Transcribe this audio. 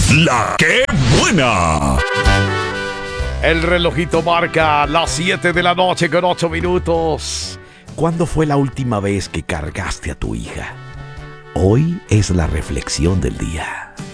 La que buena. El relojito marca las 7 de la noche con 8 minutos. ¿Cuándo fue la última vez que cargaste a tu hija? Hoy es la reflexión del día.